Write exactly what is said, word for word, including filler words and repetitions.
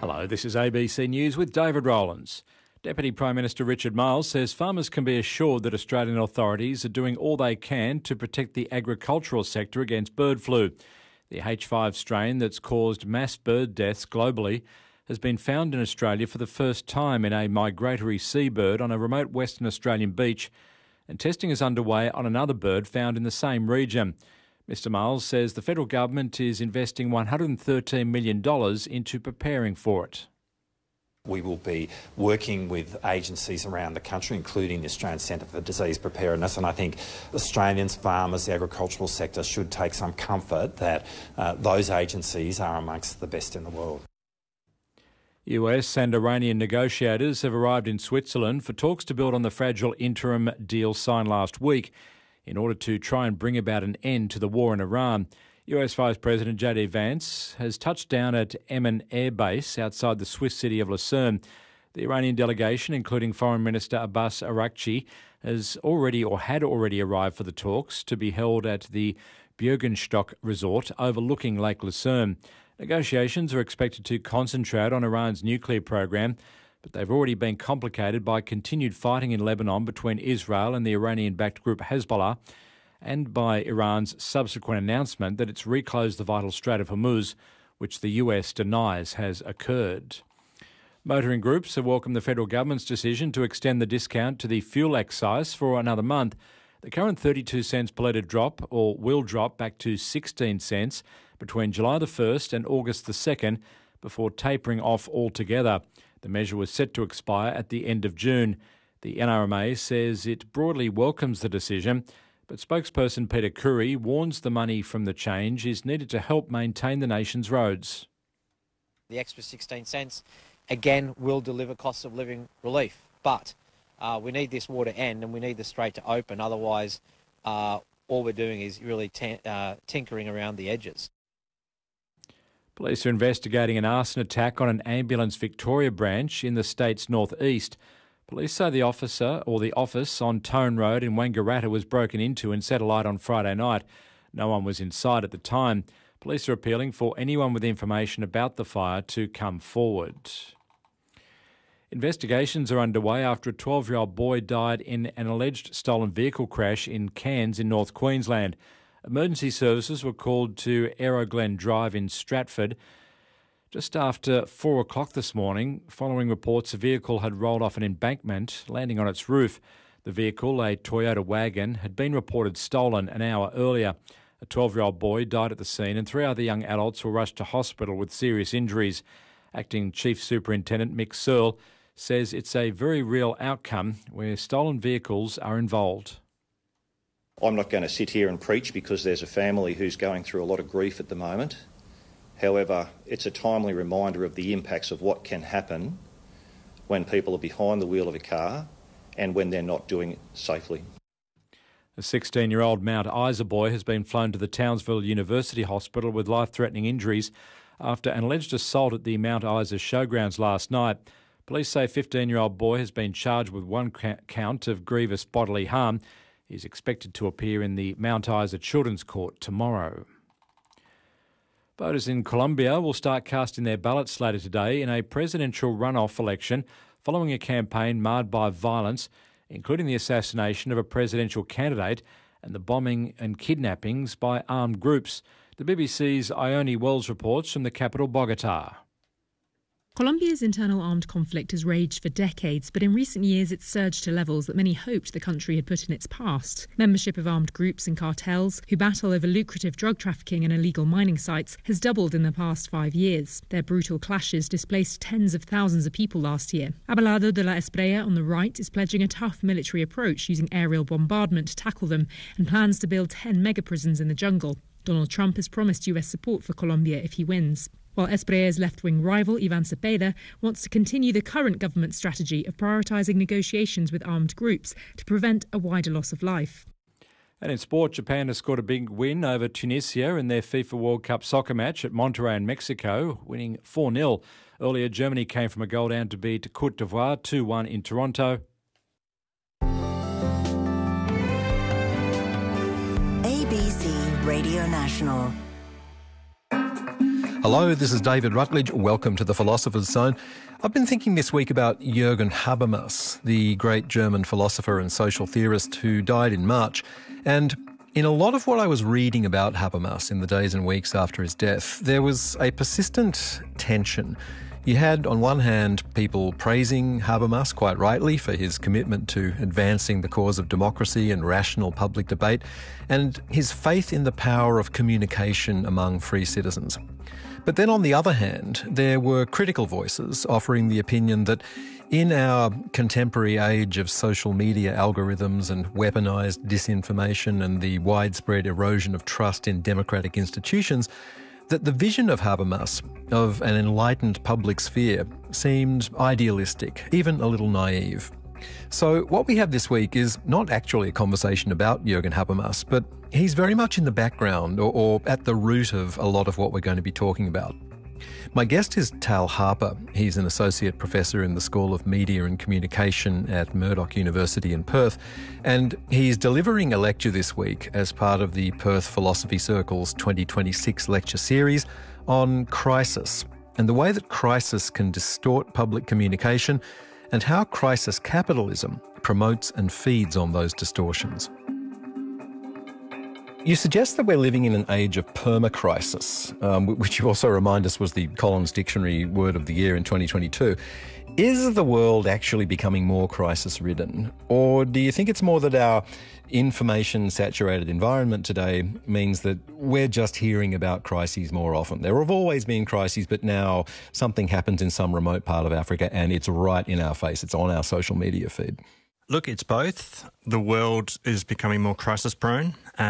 Hello, this is A B C News with David Rowlands. Deputy Prime Minister Richard Marles says farmers can be assured that Australian authorities are doing all they can to protect the agricultural sector against bird flu. The H five strain that's caused mass bird deaths globally has been found in Australia for the first time in a migratory seabird on a remote Western Australian beach, and testing is underway on another bird found in the same region. Mister Marles says the federal government is investing one hundred thirteen million dollars into preparing for it. We will be working with agencies around the country, including the Australian Centre for Disease Preparedness, and I think Australians, farmers, the agricultural sector should take some comfort that uh, those agencies are amongst the best in the world. U S and Iranian negotiators have arrived in Switzerland for talks to build on the fragile interim deal signed last week in order to try and bring about an end to the war in Iran. U S Vice President J D Vance has touched down at Emmen Air Base outside the Swiss city of Lucerne. The Iranian delegation, including Foreign Minister Abbas Araghchi, has already or had already arrived for the talks to be held at the Bürgenstock resort overlooking Lake Lucerne. Negotiations are expected to concentrate on Iran's nuclear program, but they've already been complicated by continued fighting in Lebanon between Israel and the Iranian-backed group Hezbollah, and by Iran's subsequent announcement that it's reclosed the vital Strait of Hormuz, which the U S denies has occurred. Motoring groups have welcomed the federal government's decision to extend the discount to the fuel excise for another month. The current thirty-two cents per litre drop, or will drop back to sixteen cents between July the first and August the second, before tapering off altogether. The measure was set to expire at the end of June. The N R M A says it broadly welcomes the decision, but spokesperson Peter Curry warns the money from the change is needed to help maintain the nation's roads. The extra sixteen cents, again, will deliver cost of living relief, but uh, we need this war to end and we need the strait to open. Otherwise, uh, all we're doing is really t- uh, tinkering around the edges. Police are investigating an arson attack on an Ambulance Victoria branch in the state's northeast. Police say the officer or the office on Tone Road in Wangaratta was broken into and set alight on Friday night. No one was inside at the time. Police are appealing for anyone with information about the fire to come forward. Investigations are underway after a twelve-year-old boy died in an alleged stolen vehicle crash in Cairns in North Queensland. Emergency services were called to Aero Glen Drive in Stratford just after four o'clock this morning, following reports a vehicle had rolled off an embankment, landing on its roof. The vehicle, a Toyota wagon, had been reported stolen an hour earlier. A twelve-year-old boy died at the scene and three other young adults were rushed to hospital with serious injuries. Acting Chief Superintendent Mick Searle says it's a very real outcome where stolen vehicles are involved. I'm not going to sit here and preach because there's a family who's going through a lot of grief at the moment. However, it's a timely reminder of the impacts of what can happen when people are behind the wheel of a car and when they're not doing it safely. A sixteen-year-old Mount Isa boy has been flown to the Townsville University Hospital with life-threatening injuries after an alleged assault at the Mount Isa showgrounds last night. Police say a fifteen-year-old boy has been charged with one count of grievous bodily harm. He's expected to appear in the Mount Isa Children's Court tomorrow. Voters in Colombia will start casting their ballots later today in a presidential runoff election following a campaign marred by violence, including the assassination of a presidential candidate and the bombing and kidnappings by armed groups. The B B C's Ione Wells reports from the capital, Bogotá. Colombia's internal armed conflict has raged for decades, but in recent years it's surged to levels that many hoped the country had put in its past. Membership of armed groups and cartels, who battle over lucrative drug trafficking and illegal mining sites, has doubled in the past five years. Their brutal clashes displaced tens of thousands of people last year. Abelardo de la Espriella on the right is pledging a tough military approach using aerial bombardment to tackle them and plans to build ten mega-prisons in the jungle. Donald Trump has promised U S support for Colombia if he wins. While Espriella's left-wing rival, Ivan Cepeda, wants to continue the current government strategy of prioritising negotiations with armed groups to prevent a wider loss of life. And in sport, Japan has scored a big win over Tunisia in their FIFA World Cup soccer match at Monterrey in Mexico, winning four nil. Earlier, Germany came from a goal down to beat Côte d'Ivoire two one in Toronto. A B C Radio National. Hello, this is David Rutledge. Welcome to the Philosopher's Zone. I've been thinking this week about Jürgen Habermas, the great German philosopher and social theorist who died in March. And in a lot of what I was reading about Habermas in the days and weeks after his death, there was a persistent tension. You had, on one hand, people praising Habermas, quite rightly, for his commitment to advancing the cause of democracy and rational public debate, and his faith in the power of communication among free citizens. But then on the other hand, there were critical voices offering the opinion that in our contemporary age of social media algorithms and weaponised disinformation and the widespread erosion of trust in democratic institutions, that the vision of Habermas of an enlightened public sphere seemed idealistic, even a little naive. So what we have this week is not actually a conversation about Jürgen Habermas, but he's very much in the background or, or at the root of a lot of what we're going to be talking about. My guest is Tal Harper. He's an associate professor in the School of Media and Communication at Murdoch University in Perth, and he's delivering a lecture this week as part of the Perth Philosophy Circle's twenty twenty-six lecture series on crisis and the way that crisis can distort public communication and how crisis capitalism promotes and feeds on those distortions. You suggest that we're living in an age of permacrisis, um, which you also remind us was the Collins Dictionary word of the year in twenty twenty-two. Is the world actually becoming more crisis-ridden? Or do you think it's more that our information-saturated environment today means that we're just hearing about crises more often? There have always been crises, but now something happens in some remote part of Africa and it's right in our face. It's on our social media feed. Look, it's both. The world is becoming more crisis-prone.